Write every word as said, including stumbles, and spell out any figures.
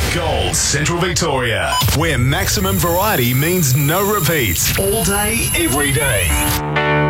Gold Central Victoria, where maximum variety means no repeats. All day, every day.